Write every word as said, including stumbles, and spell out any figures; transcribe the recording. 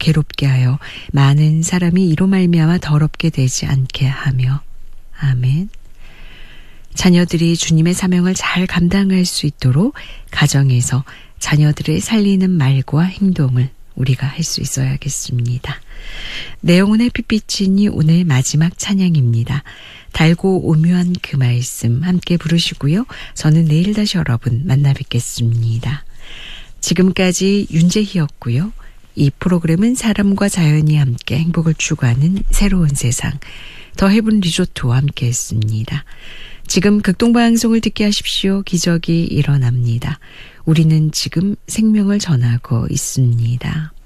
괴롭게 하여 많은 사람이 이로 말미암아 더럽게 되지 않게 하며. 아멘. 자녀들이 주님의 사명을 잘 감당할 수 있도록 가정에서 자녀들을 살리는 말과 행동을 우리가 할 수 있어야겠습니다. 내 영혼의 핏빛이니 오늘 마지막 찬양입니다. 달고 오묘한 그 말씀 함께 부르시고요. 저는 내일 다시 여러분 만나 뵙겠습니다. 지금까지 윤재희였고요. 이 프로그램은 사람과 자연이 함께 행복을 추구하는 새로운 세상 더 헤븐 리조트와 함께 했습니다. 지금 극동방송을 듣게 하십시오. 기적이 일어납니다. 우리는 지금 생명을 전하고 있습니다.